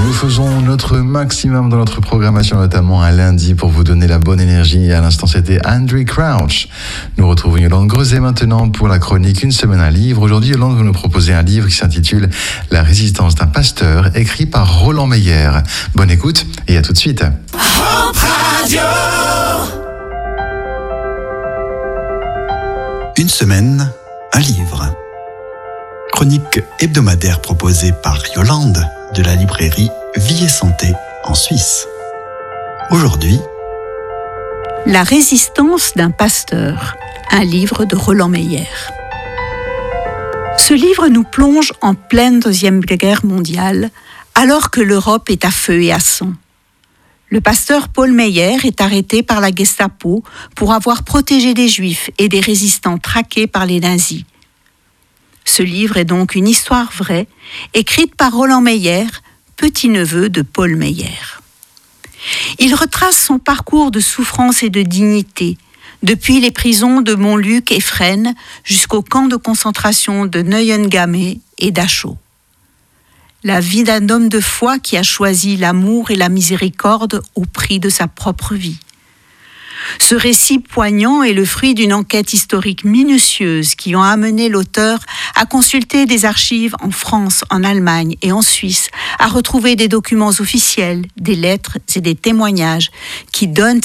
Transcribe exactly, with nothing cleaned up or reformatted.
Nous faisons notre maximum dans notre programmation, notamment un lundi, pour vous donner la bonne énergie. Et à l'instant, c'était Andraé Crouch. Nous retrouvons Yolande Greuset maintenant pour la chronique Une semaine, un livre. Aujourd'hui, Yolande va nous proposer un livre qui s'intitule La résistance d'un pasteur, écrit par Roland Meyer. Bonne écoute et à tout de suite. Hope Radio. Une semaine, un livre. Chronique hebdomadaire proposée par Yolande de la librairie Vie et Santé en Suisse. Aujourd'hui, La résistance d'un pasteur, un livre de Roland Meyer. Ce livre nous plonge en pleine Deuxième Guerre mondiale, alors que l'Europe est à feu et à sang. Le pasteur Paul Meyer est arrêté par la Gestapo pour avoir protégé des Juifs et des résistants traqués par les nazis. Ce livre est donc une histoire vraie, écrite par Roland Meyer, petit-neveu de Paul Meyer. Il retrace son parcours de souffrance et de dignité, depuis les prisons de Montluc et Fresnes jusqu'au camp de concentration de Neuengamme et Dachau. La vie d'un homme de foi qui a choisi l'amour et la miséricorde au prix de sa propre vie. Ce récit poignant est le fruit d'une enquête historique minutieuse qui ont amené l'auteur à consulter des archives en France, en Allemagne et en Suisse, à retrouver des documents officiels, des lettres et des témoignages qui donnent